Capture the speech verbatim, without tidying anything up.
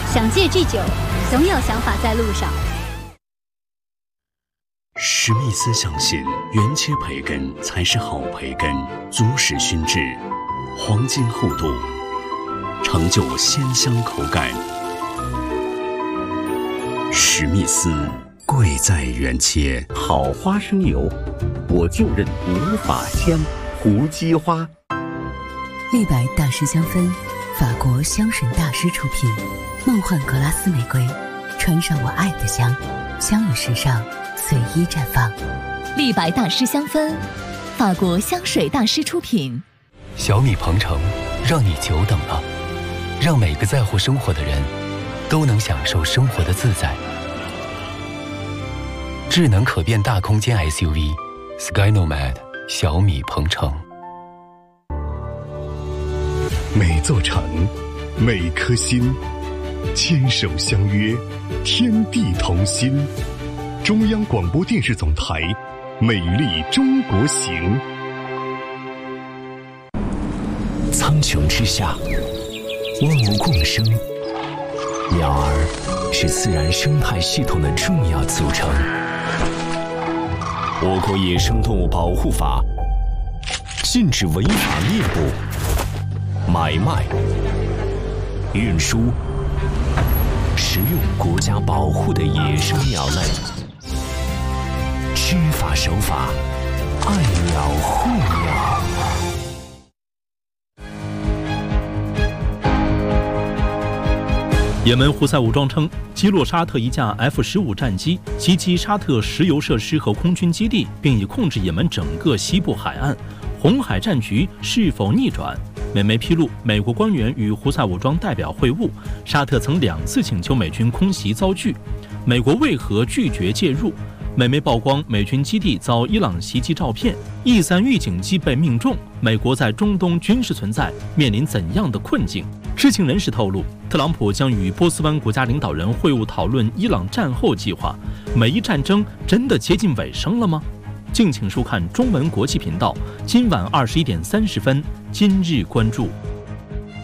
想戒拒酒，总有想法在路上。 史密斯相信原切培根才是好培根，足使熏制，黄金厚度，成就鲜香口感。史密斯贵在原切。 好花生油，我就认无法香。胡姬花。 立白大师香氛，法国香水大师出品，梦幻格拉斯玫瑰，穿上我爱的香，香与时尚随意绽放。 立白大师香氛，法国香水大师出品。 小米鹏程，让你久等了，让每个在乎生活的人都能享受生活的自在。智能可变大空间 S U V Sky Nomad 小米鹏程。 每座城，每颗心，牵手相约，天地同心。中央广播电视总台，美丽中国行。 苍穹之下，万物共生，鸟儿是自然生态系统的重要组成。我国野生动物保护法禁止违法猎捕、买卖、运输、食用国家保护的野生鸟类。知法守法，爱鸟护鸟。 也门胡塞武装称击落沙特一架 F 十五 战机，袭击沙特石油设施和空军基地，并已控制也门整个西部海岸。红海战局是否逆转？美媒披露，美国官员与胡塞武装代表会晤，沙特曾两次请求美军空袭遭拒，美国为何拒绝介入？美媒曝光美军基地遭伊朗袭击照片 ，E 三预警机被命中。美国在中东军事存在面临怎样的困境？知情人士透露，特朗普将与波斯湾国家领导人会晤，讨论伊朗战后计划。美伊战争真的接近尾声了吗？敬请收看中文国际频道，今晚二十一点三十分，今日关注。